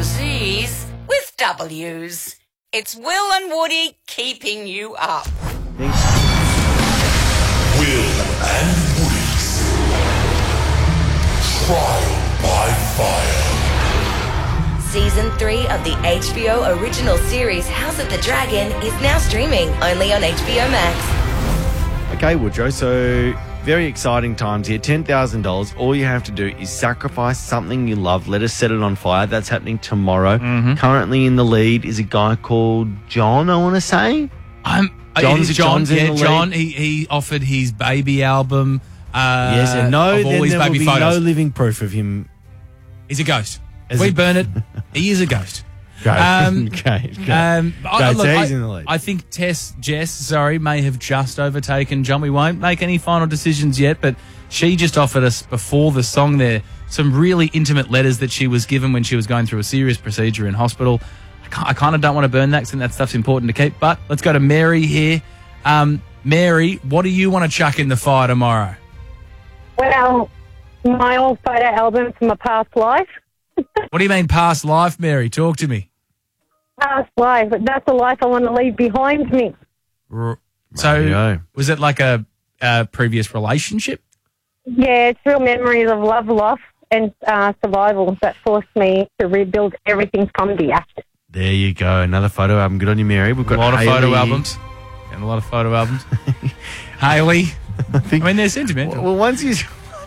Z's with W's. It's Will and Woody keeping you up. Will and Woody's Trial by Fire. Season 3 of the HBO original series House of the Dragon is now streaming only on HBO Max. Okay, Woodrow, so very exciting times here. $10,000. All you have to do is sacrifice something you love. Let us set it on fire. That's happening tomorrow. Mm-hmm. Currently in the lead is a guy called John, I want to say. John's in the John. lead. He offered his baby album. Yes, and no, of all then his there baby will be photos. no living proof of him. He's a ghost. As We a- burn it. He is a ghost. Okay, Okay, so he's in the lead. I think Jess, may have just overtaken John. We won't make any final decisions yet, but she just offered us before the song there some really intimate letters that she was given when she was going through a serious procedure in hospital. I kind of don't want to burn that because that stuff's important to keep. But let's go to Mary here. Mary, what do you want to chuck in the fire tomorrow? Well, my old photo album from my past life. What do you mean past life, Mary? Talk to me. Past life. That's the life I want to leave behind me. So Rightio. was it like a previous relationship? Yeah, it's real memories of love, loss, and survival that forced me to rebuild everything from the ashes. There you go. Another photo album. Good on you, Mary. We've got A lot of Hayley. photo albums. And a lot of photo albums. Hayley. I mean, they're sentimental. Well, once you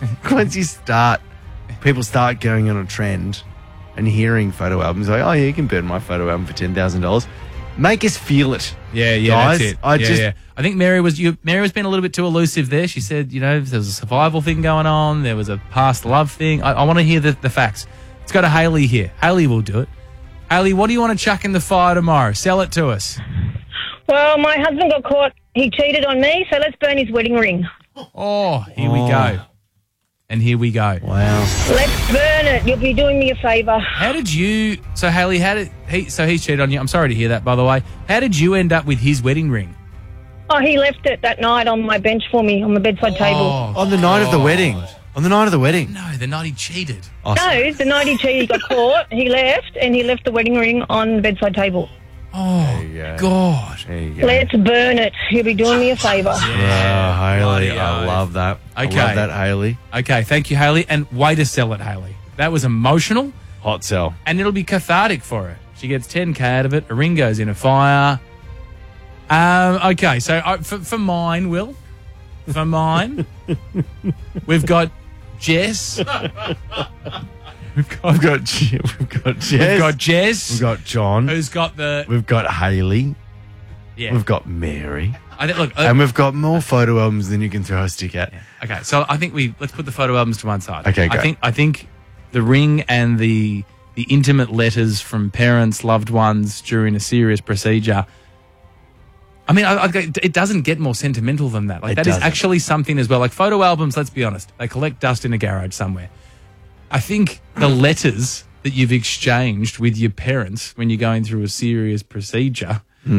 start, people start going on a trend and hearing photo albums, like, oh, yeah, you can burn my photo album for $10,000. Make us feel it. Yeah, guys. that's it. I I think Mary was being a little bit too elusive there. She said, there was a survival thing going on. There was a past love thing. I want to hear the facts. Let's go to Hayley here. Hayley will do it. Hayley, what do you want to chuck in the fire tomorrow? Sell it to us. Well, my husband got caught. He cheated on me, so let's burn his wedding ring. Oh, here we go. And here we go. Wow. Let's burn it. You'll be doing me a favour. How did you... So, Hayley, he cheated on you. I'm sorry to hear that, by the way. How did you end up with his wedding ring? Oh, he left it that night on my bench for me, on the bedside table. On the night of the wedding. On the night of the wedding. No, the night he cheated. Oh, No, the night he cheated, he got caught. He left, and he left the wedding ring on the bedside table. Oh, There you go. God. There you go. Let's burn it. You'll be doing me a favour. Hayley. bloody I oath. love that. Okay. I love that, Hayley. Okay, thank you, Hayley. And way to sell it, Hayley. That was emotional, Hot sell. and it'll be cathartic for her. She gets 10K out of it. A ring goes in a fire. Okay, so for mine, Will, for mine, we've got Jess. We've got Jess. We've got Jess. We've got John. Who's got the... We've got Hayley. Yeah. We've got Mary. I think, look, And we've got more photo albums than you can throw a stick at. okay, so I think let's put the photo albums to one side. Okay, go. I think the ring and the intimate letters from parents, loved ones during a serious procedure. I mean, it doesn't get more sentimental than that. Like It that is doesn't. actually something as well. Like photo albums, let's be honest, they collect dust in a garage somewhere. I think the letters that you've exchanged with your parents when you're going through a serious procedure,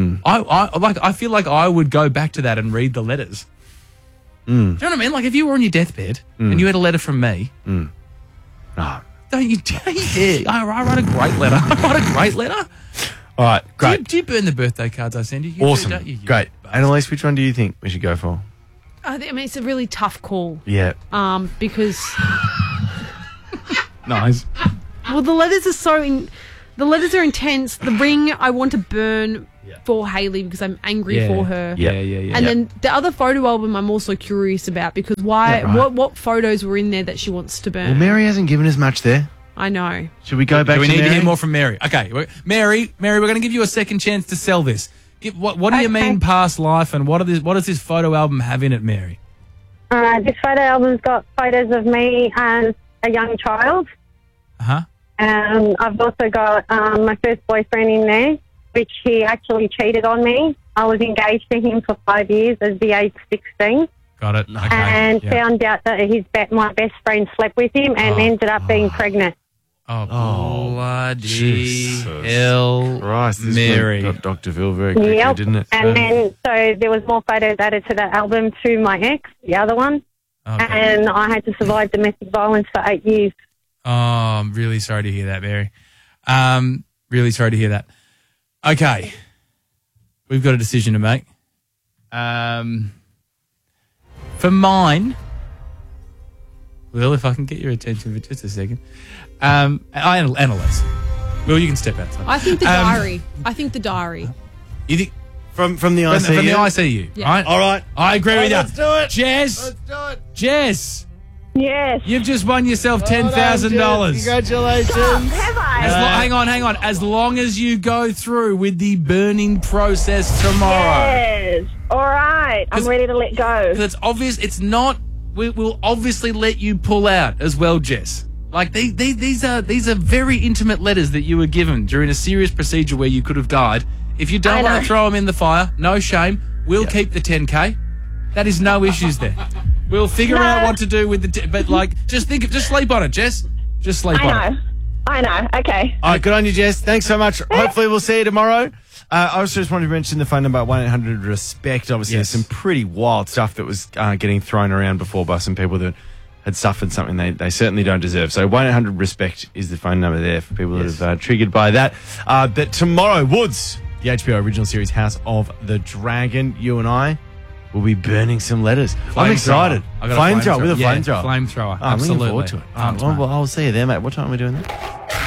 I feel like I would go back to that and read the letters. Do you know what I mean? Like if you were on your deathbed and you had a letter from me, Ah. don't you dare. I write a great letter. I write a great letter. All right, great. Do you burn the birthday cards I send you? You do, Awesome. don't you? You Great. bastard. Annalise, which one do you think we should go for? I mean, it's a really tough call Yeah. because, Nice. well, the letters are intense. The ring I want to burn for Hayley because I'm angry for her. Yeah. And then the other photo album I'm also curious about because why? Yeah, right. What photos were in there that she wants to burn? Well, Mary hasn't given us much there. I know. Should we go back Do we to need Mary? to hear more from Mary? Okay, Mary, we're going to give you a second chance to sell this. What do you mean past life, and what does this photo album have in it, Mary? This photo album's got photos of me as a young child. Uh-huh. I've also got my first boyfriend in there, which he actually cheated on me. I was engaged to him for 5 years at the age of 16 Got it. Okay. and yeah. found out that my best friend slept with him and ended up being pregnant. Oh, bloody Jesus hell, Christ, this Mary. got Dr. Phil very quickly, Yep. didn't it? And then, so there was more photos added to that album through my ex, the other one. Oh, And I had to survive domestic violence for 8 years. I'm really sorry to hear that, Mary. Really sorry to hear that. Okay. We've got a decision to make. For mine, Will, if I can get your attention for just a second, analyze. Will, you can step outside. I think the diary. You think From the ICU? from the ICU, Yeah. right? All right. I agree with you. Let's do it. Jess, Let's do it. Jess, Yes. you've just won yourself $10,000. Congratulations. Have I? Hang on. As long as you go through with the burning process tomorrow. Yes. All right. I'm ready to let go. Because it's obvious, it's not, we'll obviously let you pull out as well, Jess. Like, these are very intimate letters that you were given during a serious procedure where you could have died. If you don't I want know. to throw them in the fire, no shame. We'll keep the 10K. That is no issues there. We'll figure out what to do with the... but, like, just sleep on it, Jess. Just sleep on it. I know. Okay. All right, good on you, Jess. Thanks so much. Hopefully we'll see you tomorrow. I also just wanted to mention the phone number 1-800-RESPECT. Obviously, Yes. there's some pretty wild stuff that was getting thrown around before by some people that had suffered something they certainly don't deserve. So 1-800-RESPECT is the phone number there for people that have triggered by that. But tomorrow, Woods, the HBO original series House of the Dragon, you and I will be burning some letters. I'm excited. I got a Flamethrower with a Yeah, flamethrower. flamethrower. I'm looking Absolutely. forward to it. Pumped, Well, mate. I'll see you there, mate. What time are we doing that?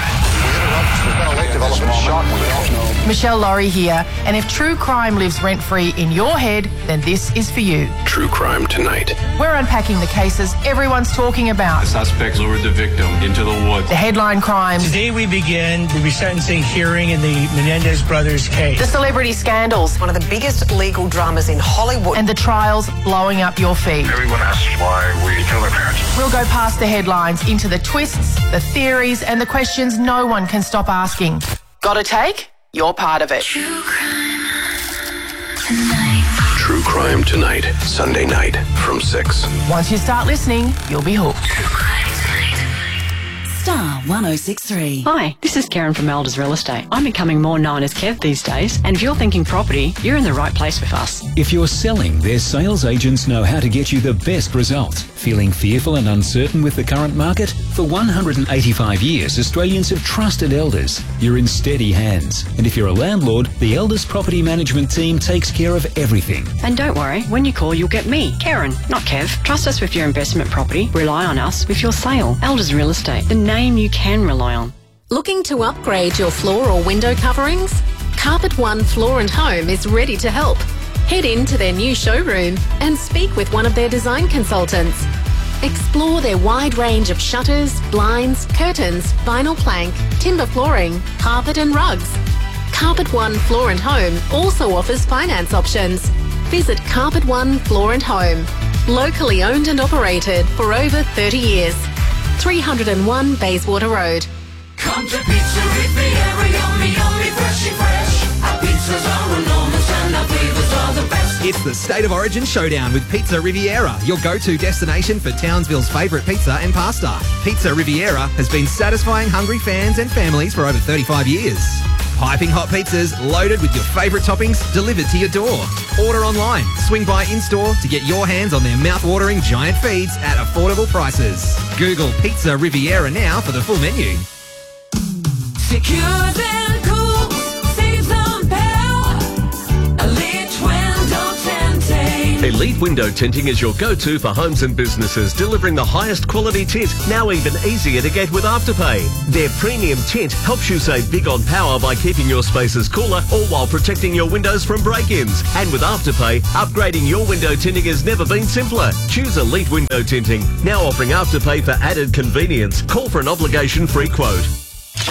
Michelle Laurie here, and if true crime lives rent-free in your head, then this is for you. True Crime Tonight. We're unpacking the cases everyone's talking about. Suspects lured the victim into the woods. The headline crimes, Today we begin the resentencing hearing in the Menendez brothers case. the celebrity scandals, One of the biggest legal dramas in Hollywood. and the trials blowing up your feed. Everyone asks why we kill their parents. We'll go past the headlines into the twists, the theories, and the questions no one can stop asking. Got a take? You're part of it. True Crime Tonight. Sunday night from 6. Once you start listening, you'll be hooked. Star 1063. Hi, this is Karen from Elders Real Estate. I'm becoming more known as Kev these days, and if you're thinking property, you're in the right place with us. If you're selling, their sales agents know how to get you the best results. Feeling fearful and uncertain with the current market? For 185 years, Australians have trusted Elders. You're in steady hands. And if you're a landlord, the Elders Property Management team takes care of everything. And don't worry, when you call, you'll get me, Karen, not Kev. Trust us with your investment property. Rely on us with your sale. Elders Real Estate, the name you can rely on. Looking to upgrade your floor or window coverings? Carpet One Floor and Home is ready to help. Head into their new showroom and speak with one of their design consultants. Explore their wide range of shutters, blinds, curtains, vinyl plank, timber flooring, carpet and rugs. Carpet One Floor and Home also offers finance options. Visit Carpet One Floor and Home. Locally owned and operated for over 30 years. 301 Bayswater Road. Come to Pizza Riviera, yummy, yummy, freshy fresh. Our pizzas are enormous and our flavors are the best. It's the State of Origin Showdown with Pizza Riviera, your go-to destination for Townsville's favourite pizza and pasta. Pizza Riviera has been satisfying hungry fans and families for over 35 years. Piping hot pizzas loaded with your favourite toppings delivered to your door. Order online, swing by in-store to get your hands on their mouth-watering giant feeds at affordable prices. Google Pizza Riviera now for the full menu. Secure and cool, saves on power. Elite window tinting. Elite Window Tinting is your go-to for homes and businesses, delivering the highest quality tint, now even easier to get with Afterpay. Their premium tint helps you save big on power by keeping your spaces cooler, all while protecting your windows from break-ins. And with Afterpay, upgrading your window tinting has never been simpler. Choose Elite Window Tinting, now offering Afterpay for added convenience. Call for an obligation-free quote.